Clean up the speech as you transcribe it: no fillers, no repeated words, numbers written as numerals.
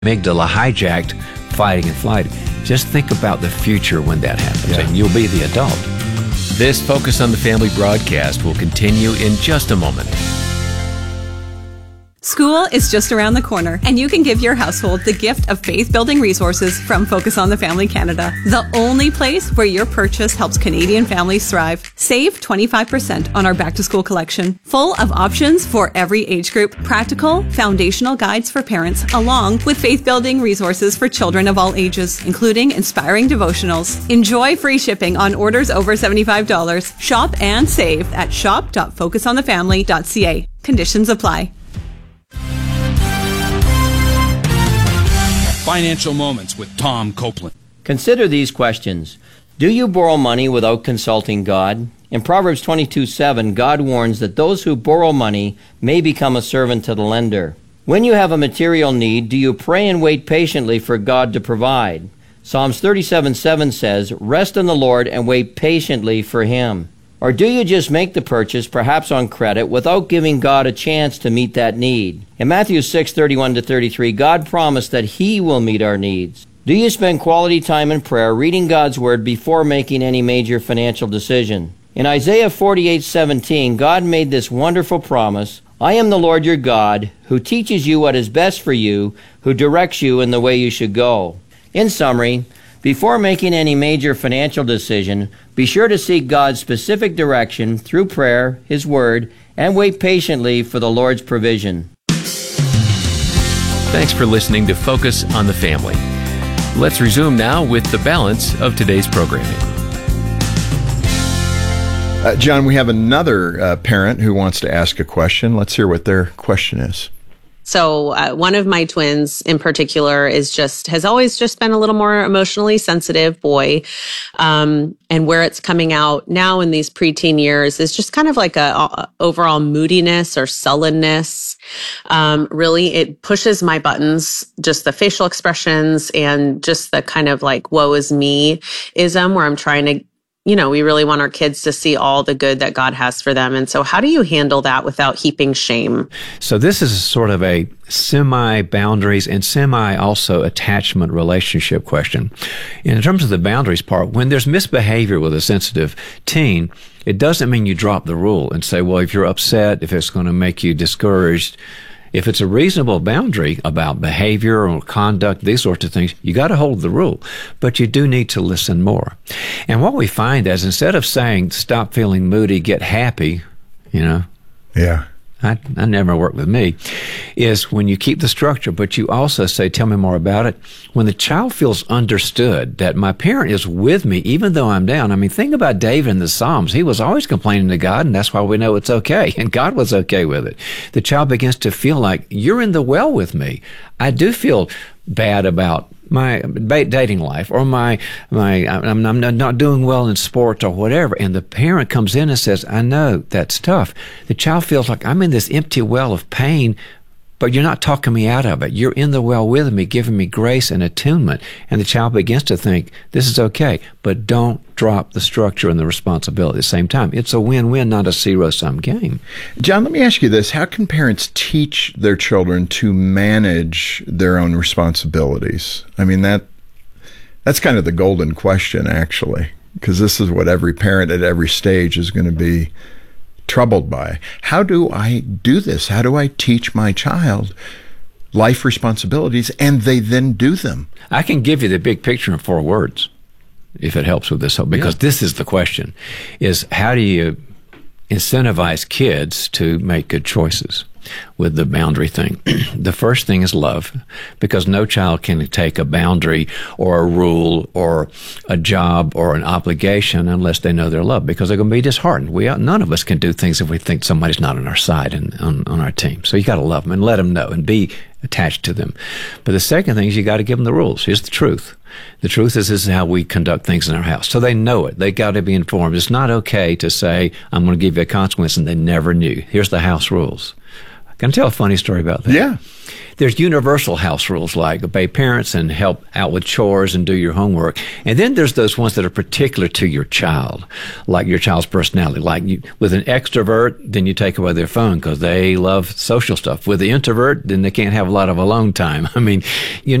amygdala hijacked fighting and flight. Just think about the future when that happens, and you'll be the adult. This Focus on the Family broadcast will continue in just a moment. School is just around the corner, and you can give your household the gift of faith-building resources from Focus on the Family Canada, the only place where your purchase helps Canadian families thrive. Save 25% on our back-to-school collection, full of options for every age group, practical, foundational guides for parents, along with faith-building resources for children of all ages, including inspiring devotionals. Enjoy free shipping on orders over $75. Shop and save at shop.focusonthefamily.ca. Conditions apply. Financial Moments with Tom Copeland. Consider these questions. Do you borrow money without consulting God? In Proverbs 22:7, God warns that those who borrow money may become a servant to the lender. When you have a material need, do you pray and wait patiently for God to provide? Psalms 37:7 says, "Rest in the Lord and wait patiently for Him." Or do you just make the purchase, perhaps on credit, without giving God a chance to meet that need? In Matthew 6:31-33, God promised that He will meet our needs. Do you spend quality time in prayer, reading God's Word before making any major financial decision? In Isaiah 48:17, God made this wonderful promise, "I am the Lord your God, who teaches you what is best for you, who directs you in the way you should go." In summary, before making any major financial decision, be sure to seek God's specific direction through prayer, His Word, and wait patiently for the Lord's provision. Thanks for listening to Focus on the Family. Let's resume now with the balance of today's programming. John, we have another parent who wants to ask a question. Let's hear what their question is. So one of my twins in particular has always just been a little more emotionally sensitive boy. And where it's coming out now in these preteen years is just kind of like a overall moodiness or sullenness. Really, it pushes my buttons, just the facial expressions and just the kind of like woe is me-ism where I'm trying to, we really want our kids to see all the good that God has for them. And so how do you handle that without heaping shame? So this is sort of a semi-boundaries and semi-also attachment relationship question. In terms of the boundaries part, when there's misbehavior with a sensitive teen, it doesn't mean you drop the rule and say, well, if you're upset, if it's going to make you discouraged, if it's a reasonable boundary about behavior or conduct, these sorts of things, you got to hold the rule. But you do need to listen more. And what we find is instead of saying, stop feeling moody, get happy, Yeah. I never worked with me, is when you keep the structure, but you also say, tell me more about it. When the child feels understood, that my parent is with me even though I'm down. I mean, think about David in the Psalms. He was always complaining to God, and that's why we know it's okay. And God was okay with it. The child begins to feel like, you're in the well with me. I do feel bad about my dating life or I'm not doing well in sports or whatever. And the parent comes in and says, I know that's tough. The child feels like I'm in this empty well of pain, but you're not talking me out of it. You're in the well with me, giving me grace and attunement. And the child begins to think, this is okay, but don't drop the structure and the responsibility at the same time. It's a win-win, not a zero-sum game. John, let me ask you this. How can parents teach their children to manage their own responsibilities? I mean, that's kind of the golden question, actually, because this is what every parent at every stage is going to be troubled by. How do I do this? How do I teach my child life responsibilities and they then do them? I can give you the big picture in 4 words, if it helps with this, because this is the question, is how do you incentivize kids to make good choices with the boundary thing? The first thing is love, because no child can take a boundary or a rule or a job or an obligation unless they know they're loved, because they're going to be disheartened. None of us can do things if we think somebody's not on our side and on our team. So you got to love them and let them know and be attached to them. But the second thing is you got to give them the rules. Here's the truth. The truth is this is how we conduct things in our house. So they know it. They got to be informed. It's not okay to say, I'm going to give you a consequence, and they never knew. Here's the house rules. Can I tell a funny story about that? Yeah. There's universal house rules like obey parents and help out with chores and do your homework. And then there's those ones that are particular to your child, like your child's personality. Like with an extrovert, then you take away their phone because they love social stuff. With the introvert, then they can't have a lot of alone time. I mean,